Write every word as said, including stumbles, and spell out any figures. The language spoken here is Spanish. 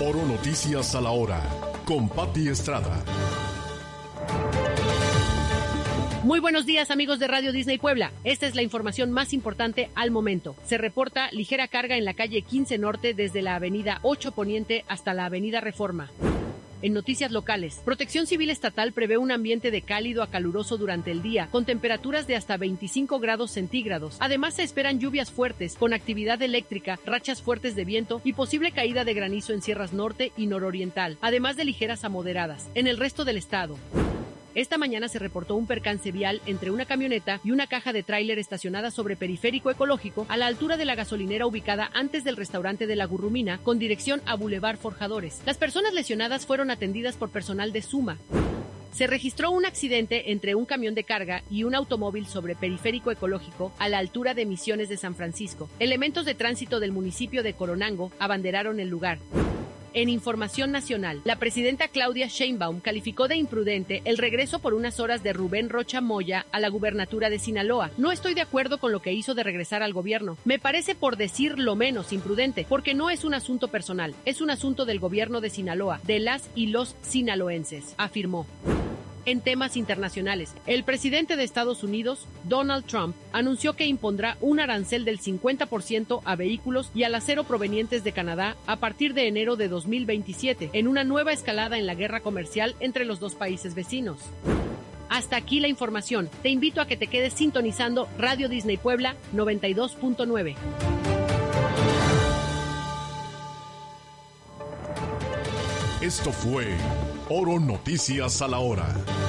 Oro Noticias a la hora, con Pati Estrada. Muy buenos días, amigos de Radio Disney Puebla. Esta es la información más importante al momento. Se reporta ligera carga en la calle quince Norte desde la avenida ocho Poniente hasta la avenida Reforma. En noticias locales, Protección Civil Estatal prevé un ambiente de cálido a caluroso durante el día, con temperaturas de hasta veinticinco grados centígrados. Además, se esperan lluvias fuertes, con actividad eléctrica, rachas fuertes de viento y posible caída de granizo en sierras norte y nororiental, además de ligeras a moderadas en el resto del estado. Esta mañana se reportó un percance vial entre una camioneta y una caja de tráiler estacionada sobre Periférico Ecológico a la altura de la gasolinera ubicada antes del restaurante de La Gurrumina con dirección a Boulevard Forjadores. Las personas lesionadas fueron atendidas por personal de Suma. Se registró un accidente entre un camión de carga y un automóvil sobre Periférico Ecológico a la altura de Misiones de San Francisco. Elementos de tránsito del municipio de Coronango abanderaron el lugar. En información nacional, la presidenta Claudia Sheinbaum calificó de imprudente el regreso por unas horas de Rubén Rocha Moya a la gubernatura de Sinaloa. No estoy de acuerdo con lo que hizo de regresar al gobierno. Me parece, por decir lo menos, imprudente, porque no es un asunto personal, es un asunto del gobierno de Sinaloa, de las y los sinaloenses, afirmó. En temas internacionales, el presidente de Estados Unidos, Donald Trump, anunció que impondrá un arancel del cincuenta por ciento a vehículos y al acero provenientes de Canadá a partir de enero de dos mil veintisiete, en una nueva escalada en la guerra comercial entre los dos países vecinos. Hasta aquí la información. Te invito a que te quedes sintonizando Radio Disney Puebla noventa y dos punto nueve. Esto fue Oro Noticias a la hora.